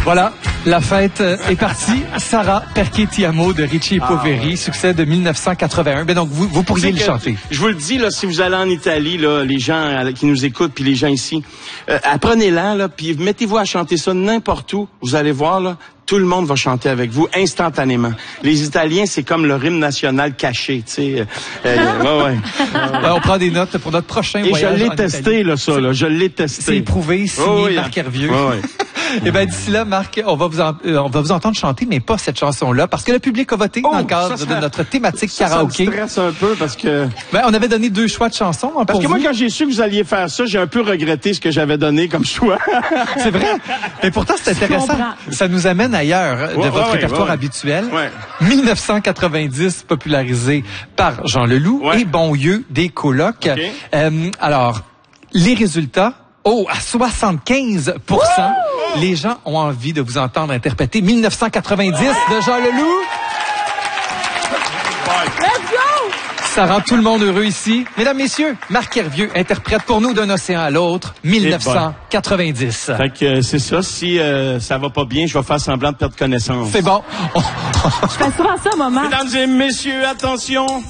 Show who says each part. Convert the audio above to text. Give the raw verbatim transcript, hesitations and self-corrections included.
Speaker 1: Voilà, la fête est partie. Sarà perché ti amo de Richie et Poveri, ah, ouais. Succès de mille neuf cent quatre-vingt-un. Ben donc, vous, vous pourriez le chanter.
Speaker 2: Je vous le dis, là, si vous allez en Italie, là, les gens qui nous écoutent, puis les gens ici, euh, apprenez-la, là, puis mettez-vous à chanter ça n'importe où. Vous allez voir, là, tout le monde va chanter avec vous instantanément. Les Italiens, c'est comme le hymne national caché, tu sais. Euh, ouais, ouais.
Speaker 1: Ben, on prend des notes pour notre prochain
Speaker 2: Et
Speaker 1: voyage.
Speaker 2: Et je l'ai testé, là, ça, là. Je l'ai testé.
Speaker 1: C'est éprouvé, signé oh, oui, Marc Hervieux.
Speaker 2: Oh, oui.
Speaker 1: Et ben d'ici là, Marc, on va vous en, euh, on va vous entendre chanter, mais pas cette chanson-là, parce que le public a voté oh, dans le cadre ça, ça, de notre thématique ça, karaoké.
Speaker 2: Ça me stresse un peu parce que.
Speaker 1: Ben on avait donné deux choix de chansons. Hein,
Speaker 2: parce que
Speaker 1: vous.
Speaker 2: moi, quand j'ai su que vous alliez faire ça, j'ai un peu regretté ce que j'avais donné comme choix.
Speaker 1: C'est vrai. Mais pourtant, c'est intéressant. Ça nous amène ailleurs de
Speaker 2: ouais,
Speaker 1: votre
Speaker 2: ouais,
Speaker 1: répertoire
Speaker 2: ouais.
Speaker 1: habituel.
Speaker 2: Ouais.
Speaker 1: mille neuf cent quatre-vingt-dix, popularisé par Jean Leloup ouais. et Bonlieu des colocs.
Speaker 2: Okay.
Speaker 1: Euh, alors, les résultats. Oh, à soixante-quinze pour cent, Wouh! Les gens ont envie de vous entendre interpréter mille neuf cent quatre-vingt-dix de Jean Leloup.
Speaker 3: Let's go!
Speaker 1: Ça rend tout le monde heureux ici. Mesdames, messieurs, Marc Hervieux interprète pour nous d'un océan à l'autre, mille neuf cent quatre-vingt-dix.
Speaker 2: Fait que euh, c'est ça, si euh, ça va pas bien, je vais faire semblant de perdre connaissance.
Speaker 1: C'est bon.
Speaker 3: Je fais souvent ça, maman.
Speaker 2: Mesdames et messieurs, attention.